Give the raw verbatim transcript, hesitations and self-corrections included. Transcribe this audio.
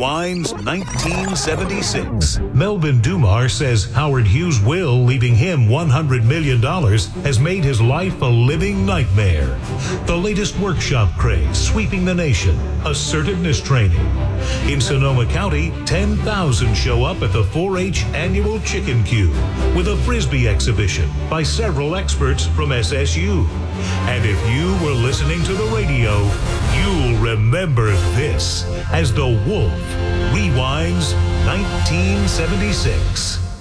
Rewinds nineteen seventy-six. Melvin Dumar says Howard Hughes' will, leaving him one hundred million dollars, has made his life a living nightmare. The latest workshop craze sweeping the nation, assertiveness training. In Sonoma County, ten thousand show up at the four H annual Chicken Cube with a Frisbee exhibition by several experts from S S U. And if you were listening to the radio, you'll remember this as the Wolf Rewinds nineteen seventy-six.